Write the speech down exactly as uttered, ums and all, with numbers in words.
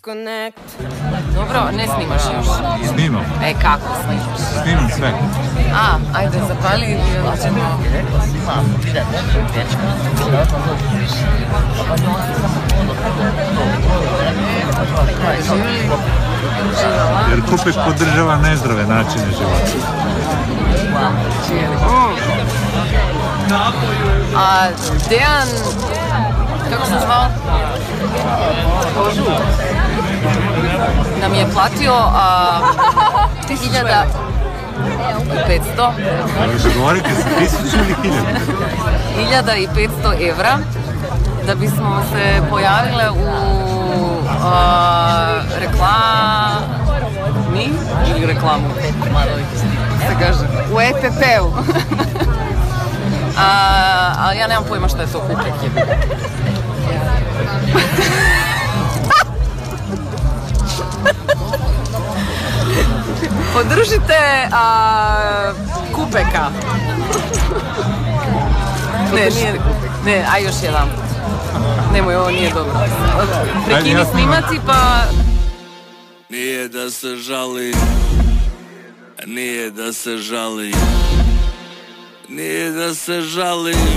disconnect. Dobro, ne snimaš još. Snimam. E, kako snimaš? Snimam sve. A, ajde, zapali i ćemo... Jer Kupek podržava nezdrave načine života. A Dejan, kako se zvao? Nam je platio a, hiljada i petsto. Govorite se tisuću ili hiljada? Hiljada i petsto evra da bismo se pojavile u a, reklami ili reklamu se kaže u E P P-u. A, a ja nemam pojma šta je to Kupek. Podržite a, Kupeka. Ne, nije, ne, aj još jedan. Nemoj, ovo nije dobro. Prekini snimati pa... Nije da se žali, nije da se žali, nije da se žali,